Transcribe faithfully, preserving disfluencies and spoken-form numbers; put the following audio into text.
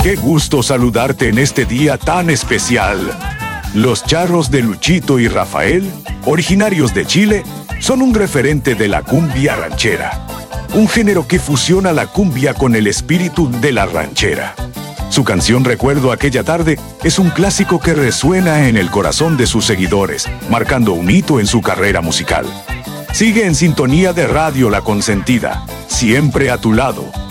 Qué gusto saludarte en este día tan especial. Los charros de Luchito y Rafael, originarios de Chile, son un referente de la cumbia ranchera. Un género que fusiona la cumbia con el espíritu de la ranchera. Su canción Recuerdo aquella tarde es un clásico que resuena en el corazón de sus seguidores, marcando un hito en su carrera musical. Sigue en sintonía de Radio La Consentida, siempre a tu lado.